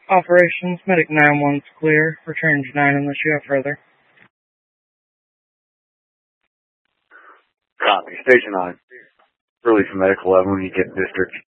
Operations, Medic 9-1's clear. Return to 9 unless you have further. Copy. Station 9. Release from Medic 11 when you get district.